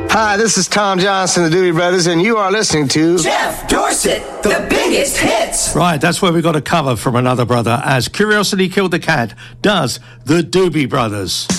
Hi, this is Tom Johnson, the Doobie Brothers, and you are listening to Jeff Dorset, the biggest hits. Right, that's where we got a cover from another brother as Curiosity Killed the Cat does the Doobie Brothers.